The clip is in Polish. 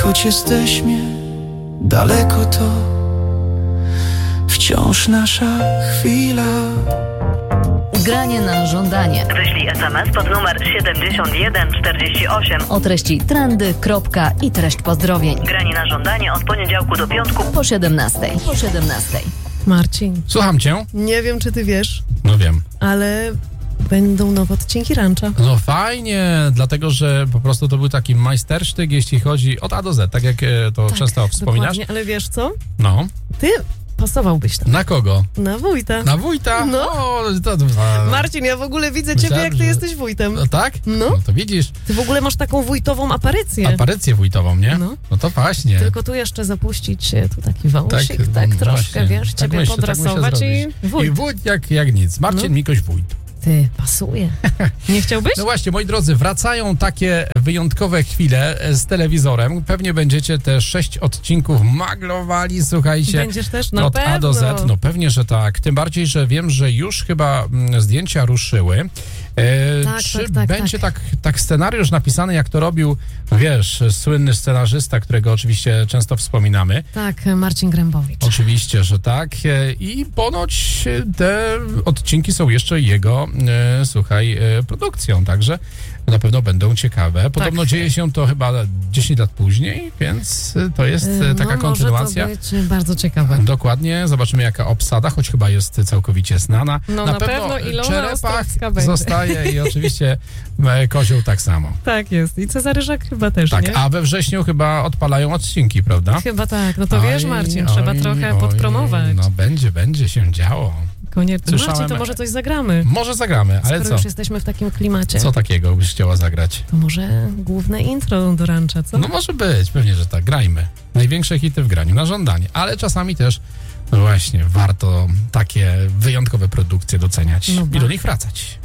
choć jesteśmy daleko, to wciąż nasza chwila. Granie na żądanie. Wyślij SMS pod numer 7148 o treści trendy, kropka i treść pozdrowień. Granie na żądanie od poniedziałku do piątku Po 17. Marcin, Słucham cię? nie wiem, czy ty wiesz, No wiem. ale będą nowe odcinki Rancza. No fajnie, dlatego że po prostu to był taki majstersztyk, jeśli chodzi od A do Z, tak jak to często wspominasz. Dokładnie, ale wiesz co? No. Ty pasowałbyś tam. Na kogo? Na wójta. Na wójta? No. Marcin, ja w ogóle widzę ciebie, jak ty jesteś wójtem. No tak? No. To widzisz. Ty w ogóle masz taką wójtową aparycję. Aparycję wójtową, nie? No. To właśnie. Tylko tu jeszcze zapuścić tu taki wąsik, tak no troszkę, właśnie. wiesz, Tak ciebie myślę, podrasować tak i wójt. I wójt jak nic. Marcin Mikoś wójt. Ty, pasuje. Nie chciałbyś? No właśnie, moi drodzy, wracają takie wyjątkowe chwile z telewizorem. Pewnie będziecie te 6 odcinków maglowali, słuchajcie. Będziesz też? Na od pewno. A do Z. No pewnie, że tak. Tym bardziej, że wiem, że już chyba zdjęcia ruszyły. Czy będzie tak scenariusz napisany, jak to robił, wiesz, słynny scenarzysta, którego oczywiście często wspominamy. Tak, Marcin Grębowicz. Oczywiście, że tak. I ponoć te odcinki są jeszcze jego, produkcją, także na pewno będą ciekawe. Podobno dzieje się to chyba 10 lat później, więc to jest taka kontynuacja. Może to być bardzo ciekawe. Dokładnie, zobaczymy jaka obsada, choć chyba jest całkowicie znana. No na pewno Ilona Czerepach Ostrowska zostaje i oczywiście Kozioł tak samo. Tak jest. I Cezary Żak chyba też, Tak, nie? a we wrześniu chyba odpalają odcinki, prawda? Chyba tak. No to wiesz, Marcin, trzeba trochę podpromować. No będzie się działo. Koniecznie. Słyszałem- Marcin, to może coś zagramy. Może zagramy, ale Skoro co? już jesteśmy w takim klimacie. Co takiego byś chciała zagrać? To może główne intro do Rancza, co? No może być, pewnie, że tak. Grajmy. Największe hity w graniu, na żądanie. Ale czasami też, no właśnie, warto takie wyjątkowe produkcje doceniać No i ba. do nich wracać.